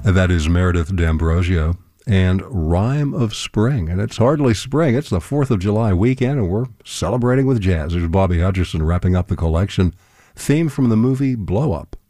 That is Meredith D'Ambrosio and Rhyme of Spring. And it's hardly spring. It's the 4th of July weekend, and we're celebrating with jazz. There's Bobby Hutcherson wrapping up the collection. Theme from the movie Blow Up.